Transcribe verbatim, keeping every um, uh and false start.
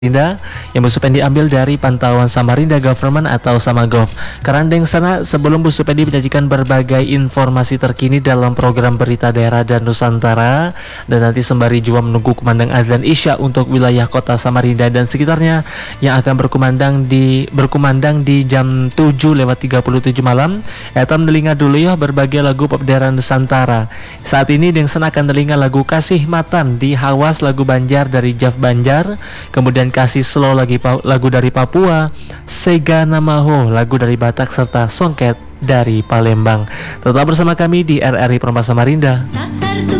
Samarinda yang Busupen diambil dari pantauan Samarinda Government atau Samagov. Karandeng sana sebelum Busupendi menyajikan berbagai informasi terkini dalam program berita daerah dan Nusantara, dan nanti sembari juga menunggu kumandang azan Isya untuk wilayah kota Samarinda dan sekitarnya yang akan berkumandang di berkumandang di jam tujuh lewat tiga puluh tujuh malam. Eta menelinga dulu ya berbagai lagu pop daerah Nusantara. Saat ini Deng sana akan telinga lagu Kasih Matan di Hawas, lagu Banjar dari Jav Banjar, kemudian Kasih Slow lagi lagu dari Papua, Sega Namaho lagu dari Batak, serta Songket dari Palembang. Tetap bersama kami di R R I Permata Samarinda.